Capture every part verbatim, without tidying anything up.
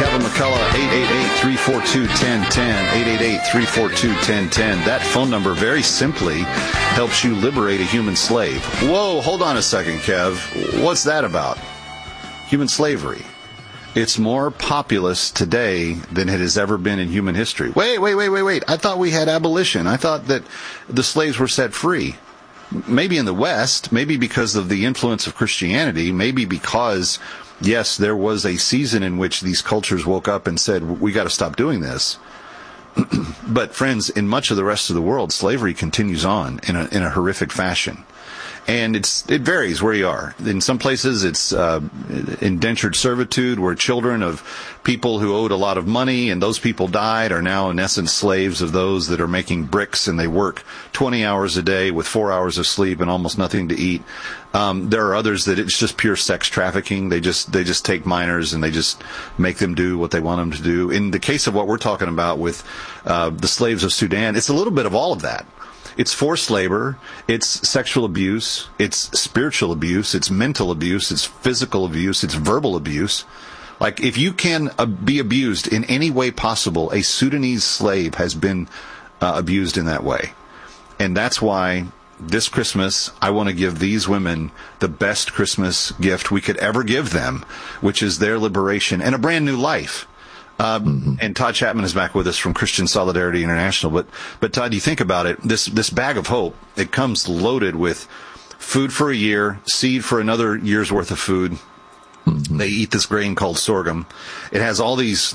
Kevin McCullough, eight eight eight, three four two, one zero one zero, eight eight eight, three four two, one zero one zero. That phone number very simply helps you liberate a human slave. Whoa, hold on a second, Kev. What's that about? Human slavery. It's more populous today than it has ever been in human history. Wait, wait, wait, wait, wait. I thought we had abolition. I thought that the slaves were set free. Maybe in the West, maybe because of the influence of Christianity, maybe because, yes, there was a season in which these cultures woke up and said, we got to stop doing this. But friends, in much of the rest of the world, slavery continues on in a, in a horrific fashion. And it's it varies where you are. In some places, it's uh, indentured servitude, where children of people who owed a lot of money and those people died are now, in essence, slaves of those that are making bricks, and they work twenty hours a day with four hours of sleep and almost nothing to eat. Um, there are others that it's just pure sex trafficking. They just they just take minors and they just make them do what they want them to do. In the case of what we're talking about with uh, the slaves of Sudan, it's a little bit of all of that. It's forced labor, it's sexual abuse, it's spiritual abuse, it's mental abuse, it's physical abuse, it's verbal abuse. Like, if you can uh, be abused in any way possible, a Sudanese slave has been uh, abused in that way. And that's why this Christmas, I want to give these women the best Christmas gift we could ever give them, which is their liberation and a brand new life. Um, mm-hmm. And Todd Chapman is back with us from Christian Solidarity International. But, but Todd, you think about it, this, this bag of hope, it comes loaded with food for a year, seed for another year's worth of food. Mm-hmm. They eat this grain called sorghum. It has all these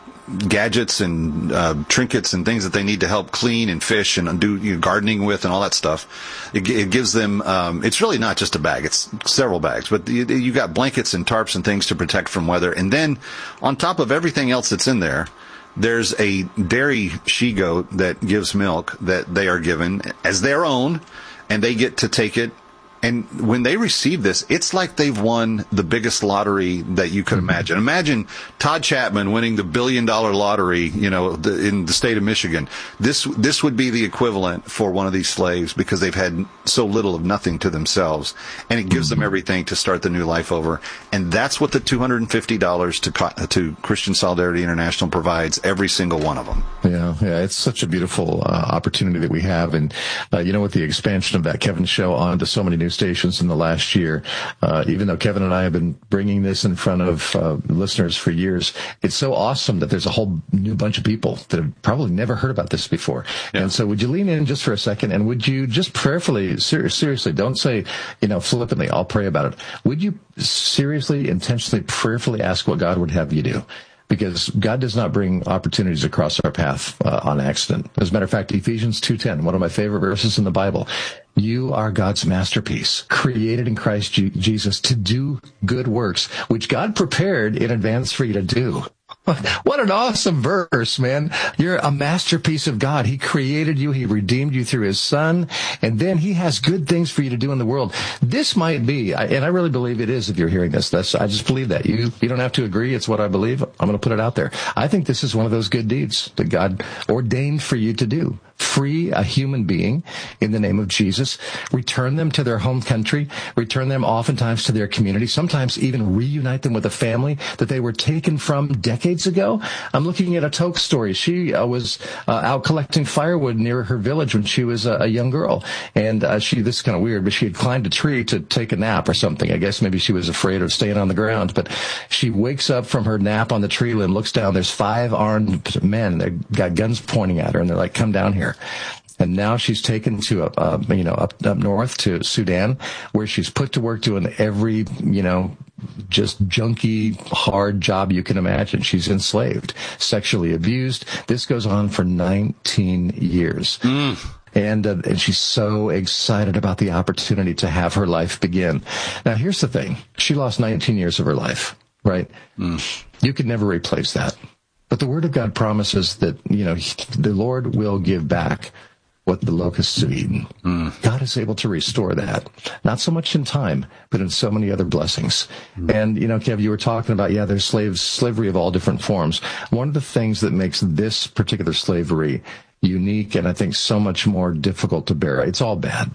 gadgets and uh, trinkets and things that they need to help clean and fish and do you know, gardening with and all that stuff. It, it gives them, um, it's really not just a bag, it's several bags, but you, you got blankets and tarps and things to protect from weather. And then on top of everything else that's in there, there's a dairy she-goat that gives milk that they are given as their own, and they get to take it. And when they receive this, it's like they've won the biggest lottery that you could imagine. Imagine Todd Chapman winning the billion dollar lottery, you know, the, in the state of Michigan. This, this would be the equivalent for one of these slaves, because they've had so little of nothing to themselves. And it gives them everything to start the new life over. And that's what the two hundred fifty dollars to, to Christian Solidarity International provides, every single one of them. Yeah. Yeah. It's such a beautiful uh, opportunity that we have. And, uh, you know, with the expansion of that Kevin show onto so many new stations in the last year, uh, even though Kevin and I have been bringing this in front of uh, listeners for years, it's so awesome that there's a whole new bunch of people that have probably never heard about this before. Yeah. And so would you lean in just for a second, and would you just prayerfully, ser- seriously, don't say, you know, flippantly, I'll pray about it. Would you seriously, intentionally, prayerfully ask what God would have you do? Because God does not bring opportunities across our path uh, on accident. As a matter of fact, Ephesians two ten, one of my favorite verses in the Bible, you are God's masterpiece, created in Christ G- Jesus to do good works, which God prepared in advance for you to do. What an awesome verse, man. You're a masterpiece of God. He created you. He redeemed you through his son. And then he has good things for you to do in the world. This might be, and I really believe it is if you're hearing this. That's, I just believe that. You, you don't have to agree. It's what I believe. I'm going to put it out there. I think this is one of those good deeds that God ordained for you to do. Free a human being in the name of Jesus, return them to their home country, return them oftentimes to their community, sometimes even reunite them with a family that they were taken from decades ago. I'm looking at a Toke story. She uh, was uh, out collecting firewood near her village when she was a, a young girl. And uh, she, this is kind of weird, but she had climbed a tree to take a nap or something. I guess maybe she was afraid of staying on the ground. But she wakes up from her nap on the tree limb, looks down. There's five armed men. They've got guns pointing at her, and they're like, come down here. And now she's taken to, uh, you know, up, up north to Sudan, where she's put to work doing every, you know, just junky, hard job you can imagine. She's enslaved, sexually abused. This goes on for nineteen years. Mm. And, uh, and she's so excited about the opportunity to have her life begin. Now, here's the thing. She lost nineteen years of her life, right? Mm. You could never replace that. But the Word of God promises that, you know, the Lord will give back what the locusts have eaten. Mm. God is able to restore that, not so much in time, but in so many other blessings. Mm. And, you know, Kev, you were talking about, yeah, there's slaves, slavery of all different forms. One of the things that makes this particular slavery unique and I think so much more difficult to bear, it's all bad.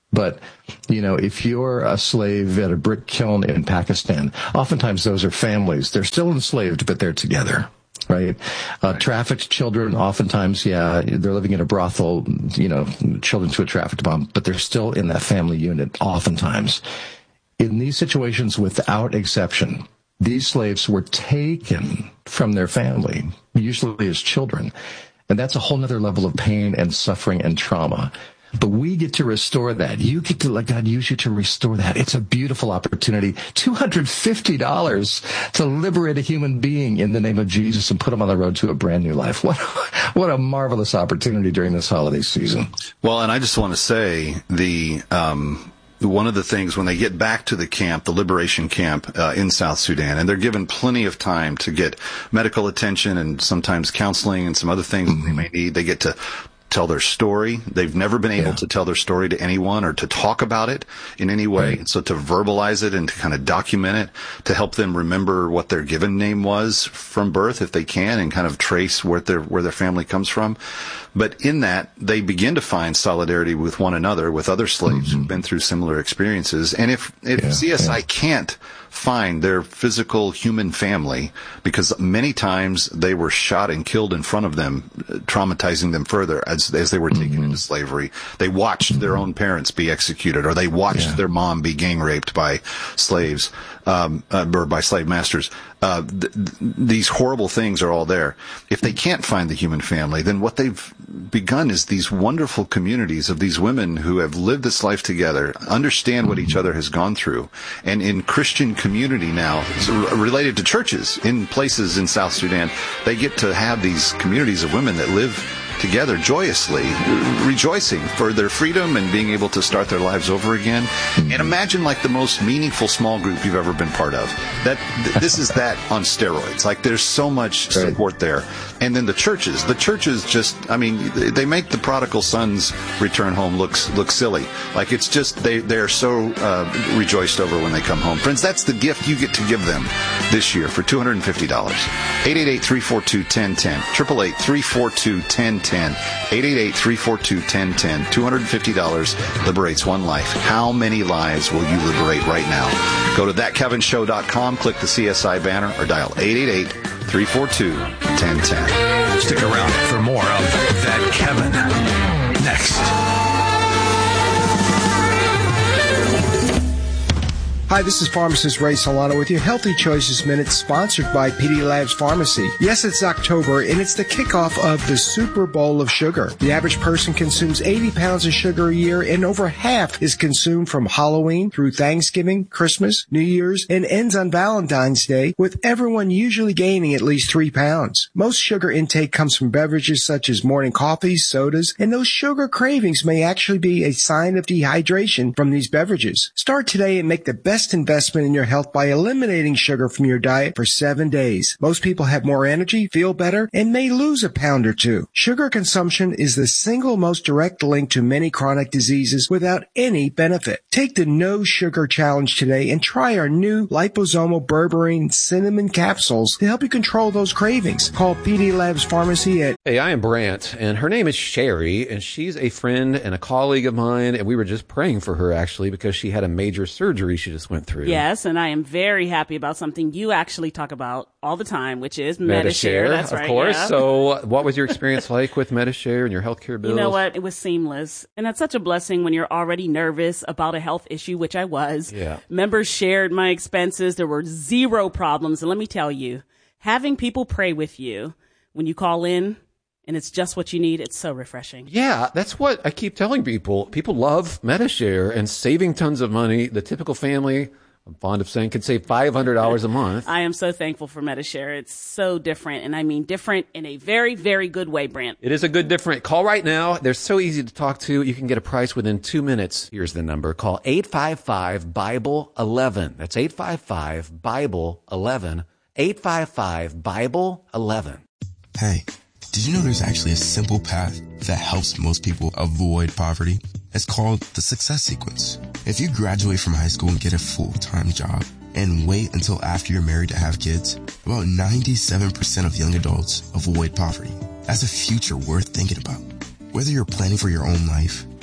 But, you know, if you're a slave at a brick kiln in Pakistan, oftentimes those are families. They're still enslaved, but they're together. Right. Uh, right. Trafficked children, oftentimes, yeah, they're living in a brothel, you know, children to a trafficked mom, but they're still in that family unit, oftentimes. In these situations, without exception, these slaves were taken from their family, usually as children. And that's a whole nother level of pain and suffering and trauma. But we get to restore that. You get to let God use you to restore that. It's a beautiful opportunity. two hundred fifty dollars to liberate a human being in the name of Jesus and put them on the road to a brand new life. What, what a marvelous opportunity during this holiday season. Well, and I just want to say the, um, one of the things when they get back to the camp, the liberation camp uh, in South Sudan, and they're given plenty of time to get medical attention and sometimes counseling and some other things mm-hmm. they may need, they get to tell their story. They've never been able yeah. to tell their story to anyone or to talk about it in any way. Right. So to verbalize it and to kind of document it, to help them remember what their given name was from birth, if they can, and kind of trace where their, where their family comes from. But in that, they begin to find solidarity with one another, with other slaves mm-hmm. who've been through similar experiences. And if, if yeah, C S I yeah. can't find their physical human family, because many times they were shot and killed in front of them, traumatizing them further as, as they were taken mm-hmm. into slavery. They watched mm-hmm. their own parents be executed, or they watched yeah. their mom be gang raped by slaves, um, uh, or by slave masters. Uh, th- th- these horrible things are all there. If they can't find the human family, then what they've begun is these wonderful communities of these women who have lived this life together, understand what each other has gone through, and in Christian community now, related to churches in places in South Sudan, they get to have these communities of women that live together joyously, rejoicing for their freedom and being able to start their lives over again. Mm-hmm. And imagine like the most meaningful small group you've ever been part of. That th- this is that on steroids. Like there's so much support right. there. And then the churches, the churches just, I mean, they make the prodigal son's return home looks look silly. Like it's just they they're so uh, rejoiced over when they come home. Friends, that's the gift you get to give them this year for two hundred fifty dollars. eight eight eight, three four two, one zero one zero. eight eight eight, three four two, one zero one zero. eight eight eight, three four two, one zero one zero. two hundred fifty dollars liberates one life. How many lives will you liberate right now? Go to that kevin show dot com, click the C S I banner, or dial eight eight eight, three four two, one zero one zero. Stick around for more of That Kevin next. Hi, this is pharmacist Ray Solano with your Healthy Choices Minute, sponsored by P D Labs Pharmacy. Yes, it's October, and it's the kickoff of the Super Bowl of sugar. The average person consumes eighty pounds of sugar a year, and over half is consumed from Halloween through Thanksgiving, Christmas, New Year's, and ends on Valentine's Day, with everyone usually gaining at least three pounds. Most sugar intake comes from beverages such as morning coffees, sodas, and those sugar cravings may actually be a sign of dehydration from these beverages. Start today and make the best investment in your health by eliminating sugar from your diet for seven days. Most people have more energy, feel better, and may lose a pound or two. Sugar consumption is the single most direct link to many chronic diseases without any benefit. Take the No Sugar Challenge today and try our new liposomal berberine cinnamon capsules to help you control those cravings. Call P D Labs Pharmacy at... Hey, I am Brant, and her name is Sherry, and she's a friend and a colleague of mine, and we were just praying for her, actually, because she had a major surgery she just went through. Yes, and I am very happy about something you actually talk about all the time, which is Medi-Share. That's of right, course. Yeah. So what was your experience like with Medi-Share and your healthcare bills? You know what? It was seamless. And that's such a blessing when you're already nervous about a health issue, which I was. Yeah. Members shared my expenses. There were zero problems. And let me tell you, having people pray with you when you call in, and it's just what you need, it's so refreshing. Yeah, that's what I keep telling people. People love Medi-Share and saving tons of money. The typical family, I'm fond of saying, can save five hundred dollars a month. I am so thankful for Medi-Share. It's so different, and I mean different in a very, very good way, Brant. It is a good different. Call right now. They're so easy to talk to. You can get a price within two minutes. Here's the number. Call eight five five, Bible eleven. That's eight five five, Bible eleven. eight five five, Bible eleven. Hey, did you know there's actually a simple path that helps most people avoid poverty? It's called the Success Sequence. If you graduate from high school and get a full-time job and wait until after you're married to have kids, about ninety-seven percent of young adults avoid poverty. That's a future worth thinking about. Whether you're planning for your own life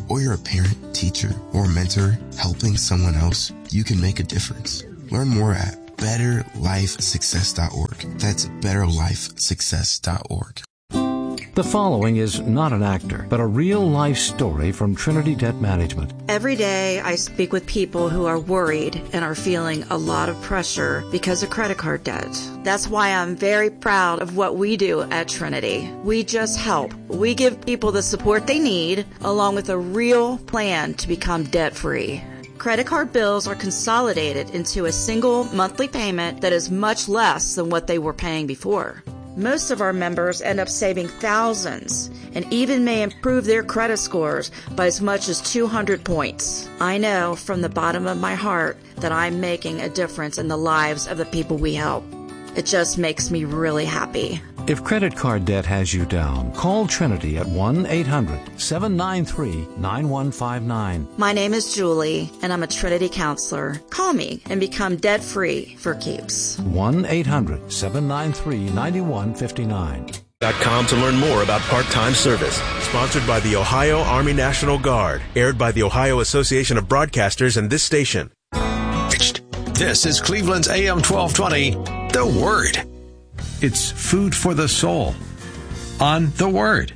or you're a parent, teacher, or mentor helping someone else, you can make a difference. Learn more at better life success dot org. That's better life success dot org. The following is not an actor, but a real-life story from Trinity Debt Management. Every day I speak with people who are worried and are feeling a lot of pressure because of credit card debt. That's why I'm very proud of what we do at Trinity. We just help. We give people the support they need, along with a real plan to become debt-free. Credit card bills are consolidated into a single monthly payment that is much less than what they were paying before. Most of our members end up saving thousands and even may improve their credit scores by as much as two hundred points. I know from the bottom of my heart that I'm making a difference in the lives of the people we help. It just makes me really happy. If credit card debt has you down, call Trinity at one eight hundred seven nine three nine one five nine. My name is Julie, and I'm a Trinity counselor. Call me and become debt-free for keeps. one eight hundred seven nine three nine one five nine. .com to learn more about part-time service. Sponsored by the Ohio Army National Guard. Aired by the Ohio Association of Broadcasters and this station. This is Cleveland's A M twelve twenty, The Word. It's food for the soul on The Word.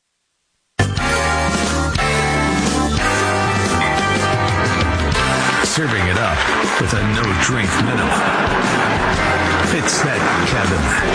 Serving it up with a no-drink minimum. It's that Kevin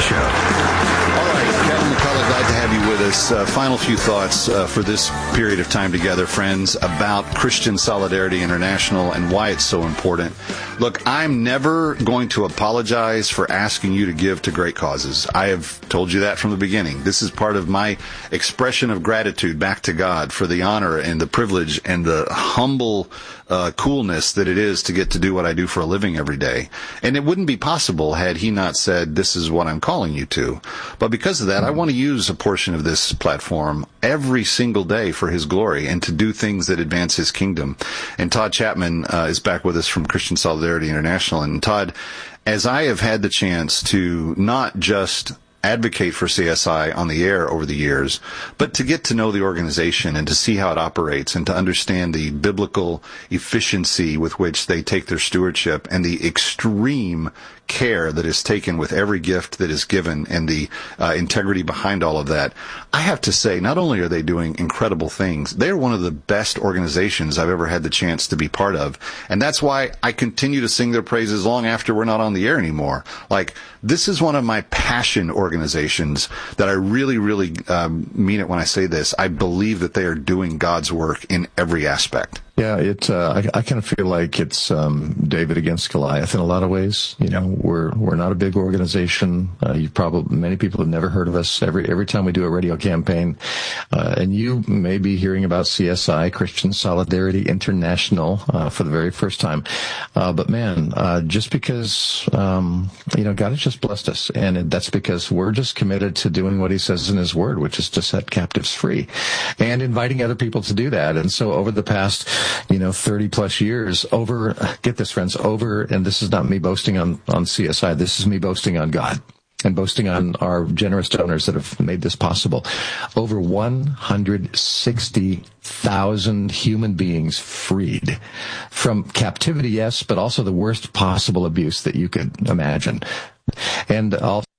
Show. All right, Kevin McCullough, glad to have you with us. Uh, final few thoughts uh, for this period of time together, friends, about Christian Solidarity International and why it's so important. Look, I'm never going to apologize for asking you to give to great causes. I have told you that from the beginning. This is part of my expression of gratitude back to God for the honor and the privilege and the humble uh, coolness that it is to get to do what I do for a living every day. And it wouldn't be possible had he not said, this is what I'm calling you to. But because of that, I want to use a portion of this platform every single day for his glory and to do things that advance his kingdom. And Todd Chapman uh, is back with us from Christian Solidarity International. And Todd, as I have had the chance to not just advocate for C S I on the air over the years, but to get to know the organization and to see how it operates and to understand the biblical efficiency with which they take their stewardship and the extreme care that is taken with every gift that is given and the uh, integrity behind all of that, I have to say, not only are they doing incredible things, they're one of the best organizations I've ever had the chance to be part of. And that's why I continue to sing their praises long after we're not on the air anymore. Like, this is one of my passion organizations that I really, really um, mean it when I say this. I believe that they are doing God's work in every aspect. Yeah, it. Uh, I, I kind of feel like it's um, David against Goliath in a lot of ways. You know, we're we're not a big organization. Uh, you probably many people have never heard of us. Every every time we do a radio campaign, uh, and you may be hearing about C S I, Christian Solidarity International, uh, for the very first time. Uh, but man, uh, just because um, you know God has just blessed us, and that's because we're just committed to doing what He says in His Word, which is to set captives free, and inviting other people to do that. And so over the past, you know, thirty plus years, over, get this, friends, over, and this is not me boasting on, on C S I, this is me boasting on God and boasting on our generous donors that have made this possible. Over one hundred sixty thousand human beings freed from captivity, yes, but also the worst possible abuse that you could imagine. And also